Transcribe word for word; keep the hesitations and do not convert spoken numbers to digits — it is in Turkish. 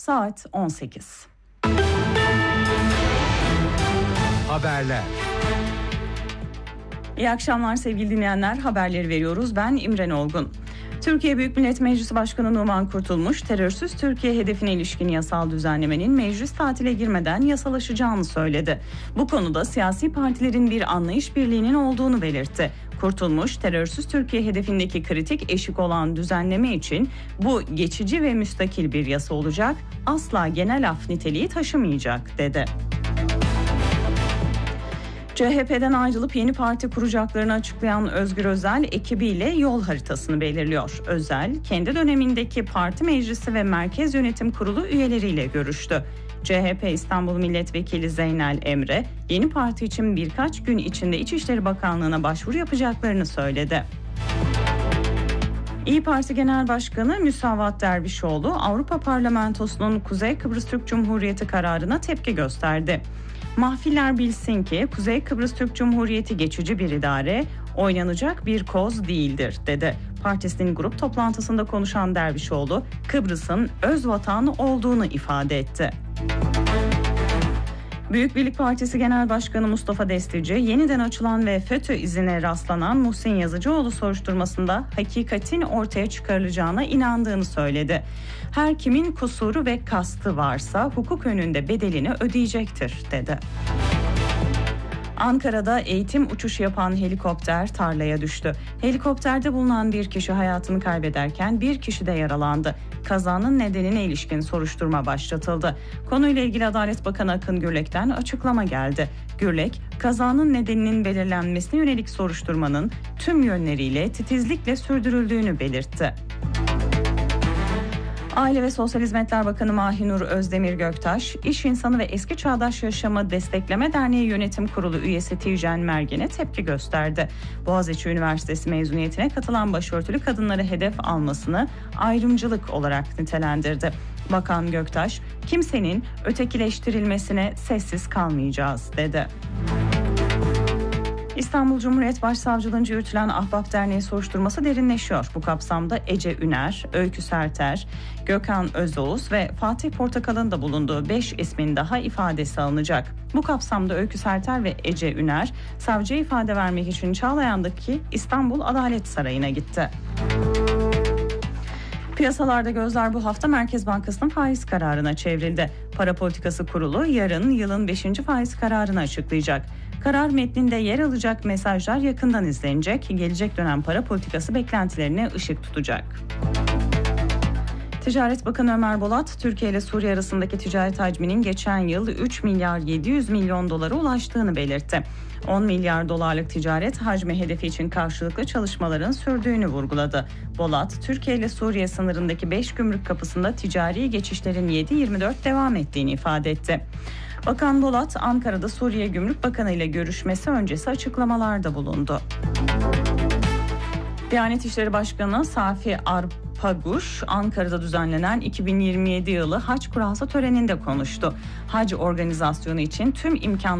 saat on sekiz. Haberler. İyi akşamlar sevgili dinleyenler. Haberleri veriyoruz. Ben İmren Olgun. Türkiye Büyük Millet Meclisi Başkanı Numan Kurtulmuş, terörsüz Türkiye hedefine ilişkin yasal düzenlemenin meclis tatile girmeden yasalaşacağını söyledi. Bu konuda siyasi partilerin bir anlayış birliğinin olduğunu belirtti. Kurtulmuş, terörsüz Türkiye hedefindeki kritik eşik olan düzenleme için bu geçici ve müstakil bir yasa olacak, asla genel af niteliği taşımayacak dedi. C H P'den ayrılıp yeni parti kuracaklarını açıklayan Özgür Özel ekibiyle yol haritasını belirliyor. Özel, kendi dönemindeki parti meclisi ve merkez yönetim kurulu üyeleriyle görüştü. C H P İstanbul Milletvekili Zeynel Emre, yeni parti için birkaç gün içinde İçişleri Bakanlığı'na başvuru yapacaklarını söyledi. İYİ Parti Genel Başkanı Müsavat Dervişoğlu, Avrupa Parlamentosu'nun Kuzey Kıbrıs Türk Cumhuriyeti kararına tepki gösterdi. Mahfiller bilsin ki Kuzey Kıbrıs Türk Cumhuriyeti geçici bir idare, oynanacak bir koz değildir dedi. Partisinin grup toplantısında konuşan Dervişoğlu, Kıbrıs'ın öz vatanı olduğunu ifade etti. Büyük Birlik Partisi Genel Başkanı Mustafa Destici, yeniden açılan ve FETÖ izine rastlanan Muhsin Yazıcıoğlu soruşturmasında hakikatin ortaya çıkarılacağına inandığını söyledi. Her kimin kusuru ve kastı varsa hukuk önünde bedelini ödeyecektir dedi. Ankara'da eğitim uçuşu yapan helikopter tarlaya düştü. Helikopterde bulunan bir kişi hayatını kaybederken bir kişi de yaralandı. Kazanın nedenine ilişkin soruşturma başlatıldı. Konuyla ilgili Adalet Bakanı Akın Gürlek'ten açıklama geldi. Gürlek, kazanın nedeninin belirlenmesine yönelik soruşturmanın tüm yönleriyle titizlikle sürdürüldüğünü belirtti. Aile ve Sosyal Hizmetler Bakanı Mahinur Özdemir Göktaş, İş İnsanı ve Eski Çağdaş Yaşamı Destekleme Derneği Yönetim Kurulu üyesi Tijen Mergen'e tepki gösterdi. Boğaziçi Üniversitesi mezuniyetine katılan başörtülü kadınları hedef almasını ayrımcılık olarak nitelendirdi. Bakan Göktaş, kimsenin ötekileştirilmesine sessiz kalmayacağız dedi. İstanbul Cumhuriyet Başsavcılığınca yürütülen Ahbap Derneği soruşturması derinleşiyor. Bu kapsamda Ece Üner, Öykü Serter, Gökhan Özoğuz ve Fatih Portakal'ın da bulunduğu beş ismin daha ifadesi alınacak. Bu kapsamda Öykü Serter ve Ece Üner, savcıya ifade vermek için Çağlayan'daki İstanbul Adalet Sarayı'na gitti. Piyasalarda gözler bu hafta Merkez Bankası'nın faiz kararına çevrildi. Para Politikası Kurulu yarın yılın beşinci faiz kararını açıklayacak. Karar metninde yer alacak mesajlar yakından izlenecek. Gelecek dönem para politikası beklentilerine ışık tutacak. Ticaret Bakanı Ömer Bolat, Türkiye ile Suriye arasındaki ticaret hacminin geçen yıl üç milyar yedi yüz milyon dolara ulaştığını belirtti. on milyar dolarlık ticaret hacmi hedefi için karşılıklı çalışmaların sürdüğünü vurguladı. Bolat, Türkiye ile Suriye sınırındaki beş gümrük kapısında ticari geçişlerin yedi yirmi dört devam ettiğini ifade etti. Bakan Bolat, Ankara'da Suriye Gümrük Bakanı ile görüşmesi öncesi açıklamalarda bulundu. Diyanet İşleri Başkanı Safi Arpaguş, Ankara'da düzenlenen iki bin yirmi yedi yılı Hac Kurası töreninde konuştu. Hac organizasyonu için tüm imkanlar